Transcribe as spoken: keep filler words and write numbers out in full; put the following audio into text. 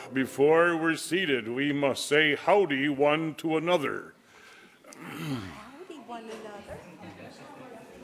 before we're seated, we must say howdy one to another. Howdy, one another.